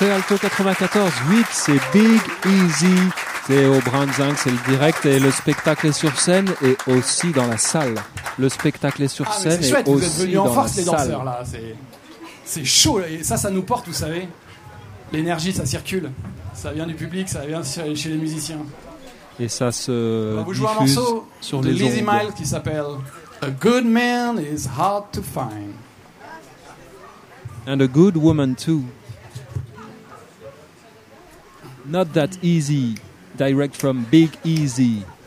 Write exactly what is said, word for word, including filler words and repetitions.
c'est Alto quatre-vingt-quatorze huit, c'est Big Easy. C'est au Brandzinc, c'est le direct et le spectacle est sur scène et aussi dans la salle. Le spectacle est sur ah, scène c'est chouette, et vous aussi êtes venus en dans force la les salle. danseurs là, c'est c'est chaud et ça ça nous porte, vous savez. L'énergie ça circule, ça vient du public, ça vient chez les musiciens. Et ça se On va vous jouer un diffuse morceau sur de les Lizzie ondes. Miles qui s'appelle A Good Man is Hard to Find. And a good woman too. Not that easy. Direct from Big Easy.